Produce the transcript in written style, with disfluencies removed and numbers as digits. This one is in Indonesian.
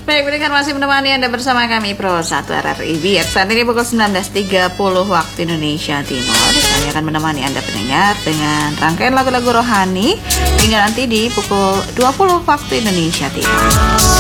Baik, pendengar masih menemani Anda bersama kami Pro 1 RRI Biak. Saat ini pukul 19.30 waktu Indonesia Timur. Kami akan menemani Anda pendengar dengan rangkaian lagu-lagu rohani hingga nanti di pukul 20 waktu Indonesia Timur.